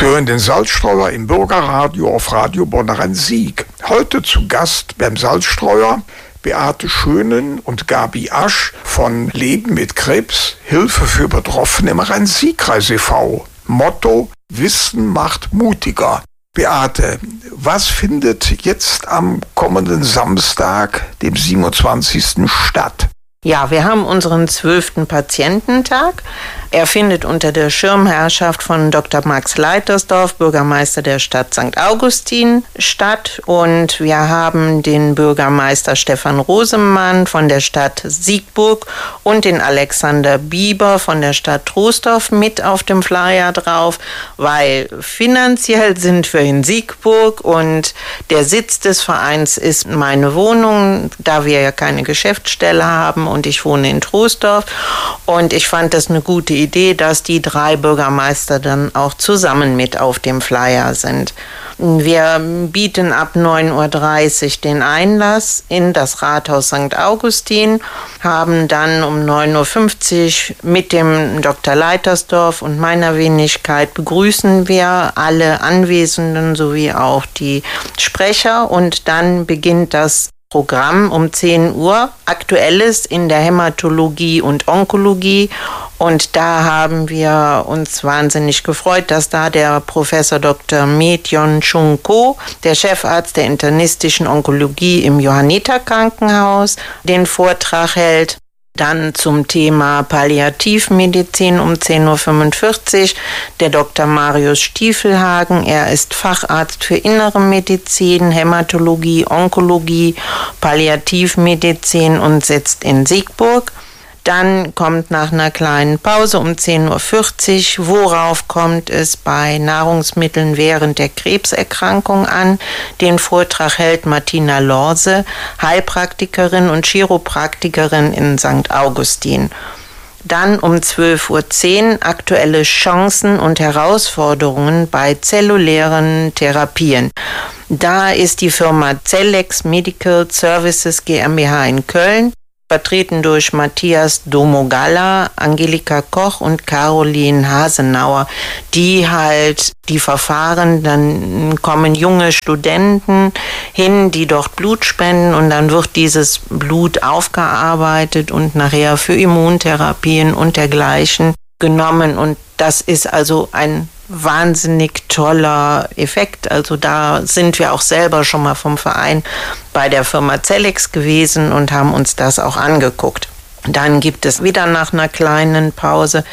Sie hören den Salzstreuer im Bürgerradio auf Radio Bonn-Rhein-Sieg. Heute zu Gast beim Salzstreuer Beate Schönen und Gabi Asch von Leben mit Krebs, Hilfe für Betroffene im Rhein-Sieg-Kreis e.V. Motto: Wissen macht mutiger. Beate, was findet jetzt am kommenden Samstag, dem 27. statt? Ja, wir haben unseren 12. Patiententag. Er findet unter der Schirmherrschaft von Dr. Max Leitersdorf, Bürgermeister der Stadt St. Augustin, statt. Und wir haben den Bürgermeister Stefan Rosemann von der Stadt Siegburg und den Alexander Bieber von der Stadt Troisdorf mit auf dem Flyer drauf, weil finanziell sind wir in Siegburg und der Sitz des Vereins ist meine Wohnung, da wir ja keine Geschäftsstelle haben, und ich wohne in Troisdorf. Und ich fand das eine gute Idee, dass die 3 Bürgermeister dann auch zusammen mit auf dem Flyer sind. Wir bieten ab 9.30 Uhr den Einlass in das Rathaus St. Augustin, haben dann um 9.50 Uhr mit dem Dr. Leitersdorf und meiner Wenigkeit begrüßen wir alle Anwesenden sowie auch die Sprecher, und dann beginnt das Programm um 10 Uhr, Aktuelles in der Hämatologie und Onkologie. Und da haben wir uns wahnsinnig gefreut, dass da der Professor Dr. Medyon Chung Ko, der Chefarzt der internistischen Onkologie im Johanniter Krankenhaus, den Vortrag hält. Dann zum Thema Palliativmedizin um 10.45 Uhr der Dr. Marius Stiefelhagen. Er ist Facharzt für Innere Medizin, Hämatologie, Onkologie, Palliativmedizin und sitzt in Siegburg. Dann kommt nach einer kleinen Pause um 10.40 Uhr, worauf kommt es bei Nahrungsmitteln während der Krebserkrankung an? Den Vortrag hält Martina Lorse, Heilpraktikerin und Chiropraktikerin in St. Augustin. Dann um 12.10 Uhr aktuelle Chancen und Herausforderungen bei zellulären Therapien. Da ist die Firma Cellex Medical Services GmbH in Köln, vertreten durch Matthias Domogalla, Angelika Koch und Caroline Hasenauer, die halt die Verfahren, dann kommen junge Studenten hin, die dort Blut spenden, und dann wird dieses Blut aufgearbeitet und nachher für Immuntherapien und dergleichen genommen, und das ist also ein wahnsinnig toller Effekt. Also da sind wir auch selber schon mal vom Verein bei der Firma Cellex gewesen und haben uns das auch angeguckt. Dann gibt es wieder nach einer kleinen Pause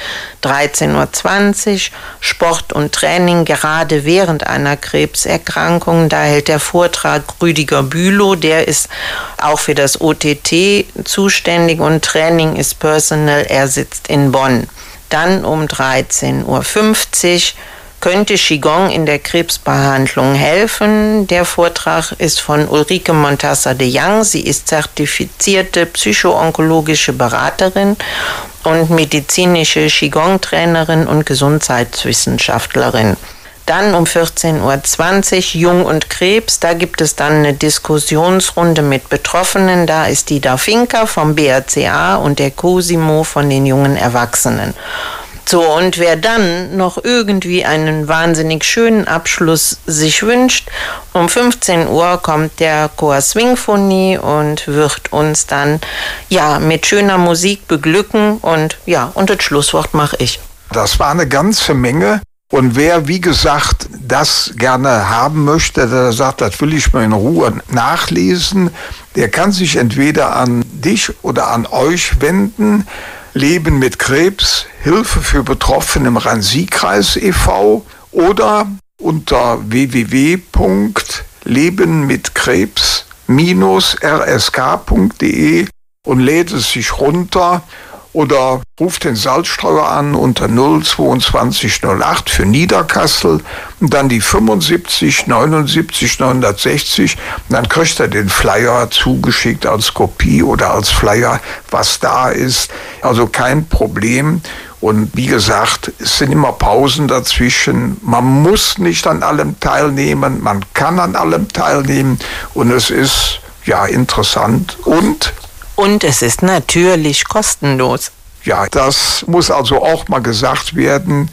13.20 Uhr Sport und Training, gerade während einer Krebserkrankung. Da hält der Vortrag Rüdiger Bülow, der ist auch für das OTT zuständig, und Training ist Personal, er sitzt in Bonn. Dann um 13.50 Uhr könnte Qigong in der Krebsbehandlung helfen. Der Vortrag ist von Ulrike Montassa de Young. Sie ist zertifizierte psychoonkologische Beraterin und medizinische Qigong-Trainerin und Gesundheitswissenschaftlerin. Dann um 14.20 Uhr Jung und Krebs. Da gibt es dann eine Diskussionsrunde mit Betroffenen. Da ist die Dafinka vom BRCA und der Cosimo von den jungen Erwachsenen. So, und wer dann noch irgendwie einen wahnsinnig schönen Abschluss sich wünscht, um 15 Uhr kommt der Chor Swingphonie und wird uns dann mit schöner Musik beglücken, und das Schlusswort mache ich. Das war eine ganze Menge. Und wer, wie gesagt, das gerne haben möchte, der sagt, das will ich mal in Ruhe nachlesen, der kann sich entweder an dich oder an euch wenden. Leben mit Krebs, Hilfe für Betroffene im Rhein-Sieg-Kreis e.V. oder unter www.lebenmitkrebs-rsk.de und lädt es sich runter. Oder ruft den Salzstreuer an unter 02208 für Niederkassel und dann die 75 79 960. Und dann kriegt er den Flyer zugeschickt als Kopie oder als Flyer, was da ist. Also kein Problem. Und wie gesagt, es sind immer Pausen dazwischen. Man muss nicht an allem teilnehmen, man kann an allem teilnehmen. Und es ist interessant Und es ist natürlich kostenlos. Ja, das muss also auch mal gesagt werden.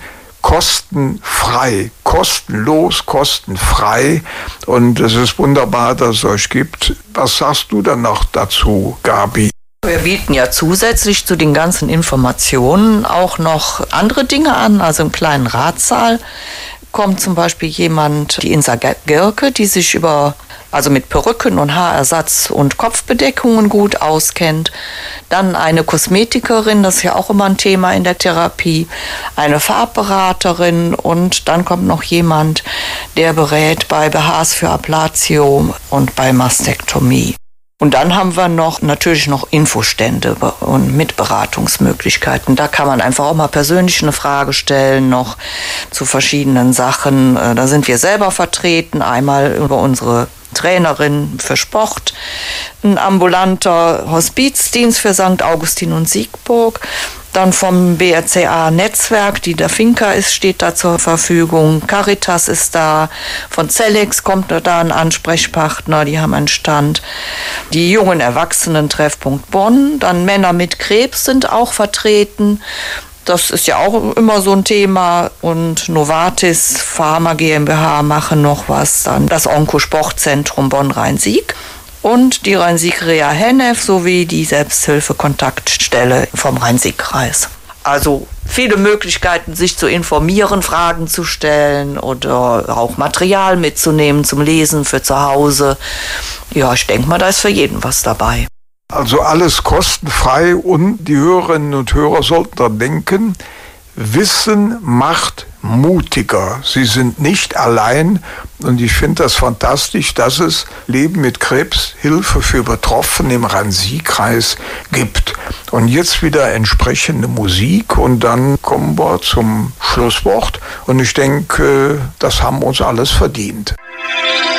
kostenfrei, kostenlos, kostenfrei. Und es ist wunderbar, dass es euch gibt. Was sagst du dann noch dazu, Gabi? Wir bieten ja zusätzlich zu den ganzen Informationen auch noch andere Dinge an. Also im kleinen Ratsaal kommt zum Beispiel jemand, die Insa Girke, die sich also mit Perücken und Haarersatz und Kopfbedeckungen gut auskennt. Dann eine Kosmetikerin, das ist ja auch immer ein Thema in der Therapie, eine Farbberaterin und dann kommt noch jemand, der berät bei BHs für Ablatio und bei Mastektomie. Und dann haben wir natürlich noch Infostände und mit Beratungsmöglichkeiten. Da kann man einfach auch mal persönlich eine Frage stellen, noch zu verschiedenen Sachen. Da sind wir selber vertreten, einmal über unsere Trainerin für Sport, ein ambulanter Hospizdienst für St. Augustin und Siegburg, dann vom BRCA-Netzwerk, die der Finca ist, steht da zur Verfügung, Caritas ist da, von Cellex kommt da ein Ansprechpartner, die haben einen Stand, die jungen Erwachsenen-Treffpunkt Bonn, dann Männer mit Krebs sind auch vertreten. Das ist ja auch immer so ein Thema. Und Novartis Pharma GmbH machen noch was. Dann das Onkosportzentrum Bonn-Rhein-Sieg und die Rhein-Sieg-Reha Hennef sowie die Selbsthilfe-Kontaktstelle vom Rhein-Sieg-Kreis. Also viele Möglichkeiten, sich zu informieren, Fragen zu stellen oder auch Material mitzunehmen zum Lesen für zu Hause. Ja, ich denke mal, da ist für jeden was dabei. Also alles kostenfrei und die Hörerinnen und Hörer sollten daran denken, Wissen macht mutiger. Sie sind nicht allein und ich finde das fantastisch, dass es Leben mit Krebs, Hilfe für Betroffene im Rhein-Sieg-Kreis gibt. Und jetzt wieder entsprechende Musik und dann kommen wir zum Schlusswort und ich denke, das haben wir uns alles verdient.